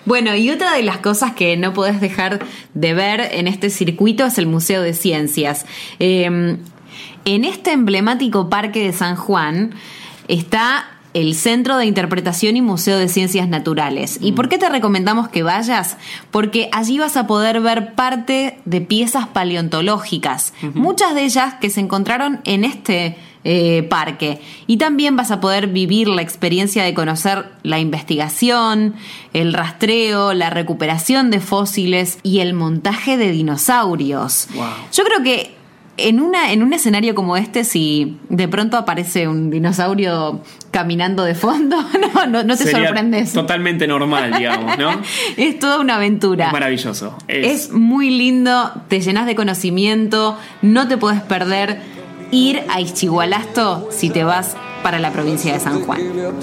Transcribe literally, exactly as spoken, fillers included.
Bueno, y otra de las cosas que no podés dejar de ver en este circuito es el Museo de Ciencias. Eh, en este emblemático Parque de San Juan está el Centro de Interpretación y Museo de Ciencias Naturales. ¿Y por qué te recomendamos que vayas? Porque allí vas a poder ver parte de piezas paleontológicas, uh-huh. muchas de ellas que se encontraron en este eh, parque. Y también vas a poder vivir la experiencia de conocer la investigación, el rastreo, la recuperación de fósiles y el montaje de dinosaurios. Wow. Yo creo que En, una, en un escenario como este, si de pronto aparece un dinosaurio caminando de fondo, no, no, no te Sería sorprendes. Totalmente normal, digamos, ¿no? Es toda una aventura. Es maravilloso. Es... es muy lindo, te llenas de conocimiento, no te puedes perder ir a Ixchigualasto si te vas para la provincia de San Juan.